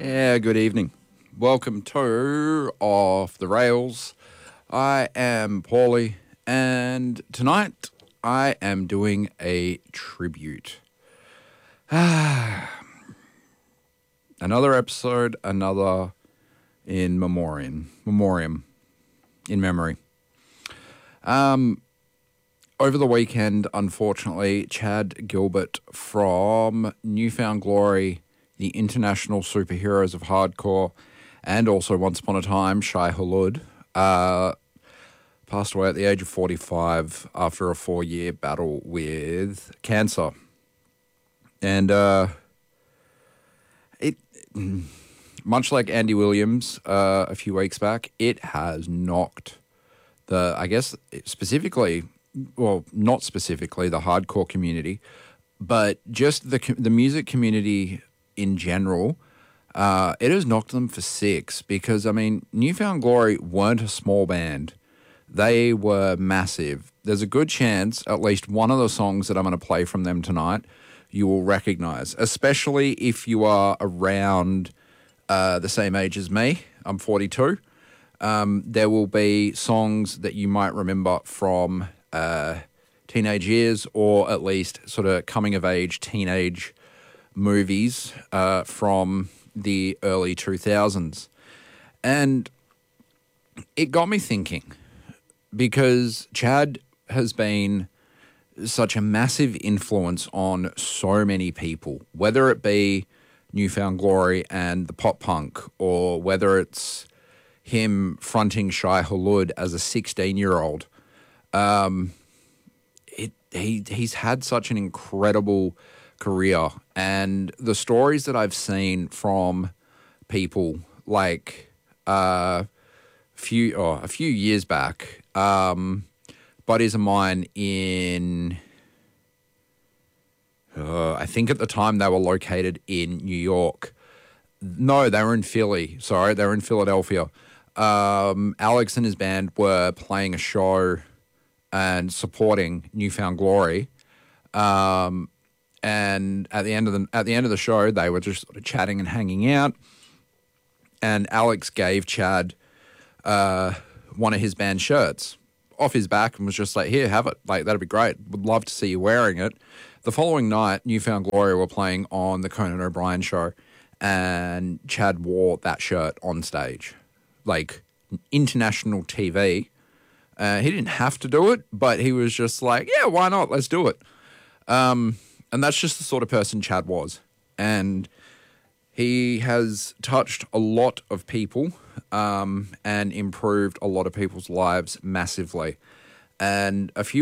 Yeah, good evening. Welcome to Off the Rails. I am Paulie, and tonight I am doing a tribute. Another episode, another in memoriam, in memory. Over the weekend, unfortunately, Chad Gilbert from Newfound Glory, the International Superheroes of Hardcore, and also Once Upon a Time, Shai Hulud, passed away at the age of 45 after a 4-year battle with cancer. And it, much like Andy Williams a few weeks back, it has knocked specifically, well, not specifically the hardcore community, but just the music community in general, it has knocked them for six because, I mean, Newfound Glory weren't a small band. They were massive. There's a good chance at least one of the songs that I'm going to play from them tonight you will recognize, especially if you are around the same age as me. I'm 42. There will be songs that you might remember from teenage years, or at least sort of coming-of-age teenage movies from the early 2000s. And it got me thinking, because Chad has been such a massive influence on so many people, whether it be Newfound Glory and the pop punk, or whether it's him fronting Shai Hulud as a 16-year-old. He's had such an incredible career, and the stories that I've seen from people like a few years back, buddies of mine in I think at the time they were located in New York. No, they were in Philly. Sorry, they were in Philadelphia. Alex and his band were playing a show and supporting Newfound Glory. And at the end of the show, they were just sort of chatting and hanging out. And Alex gave Chad one of his band shirts off his back and was just like, "Here, have it. Like, that'd be great. Would love to see you wearing it." The following night, Newfound Glory were playing on the Conan O'Brien show, and Chad wore that shirt on stage, like international TV. He didn't have to do it, but he was just like, "Yeah, why not? Let's do it." And that's just the sort of person Chad was. And he has touched a lot of people and improved a lot of people's lives massively. And a few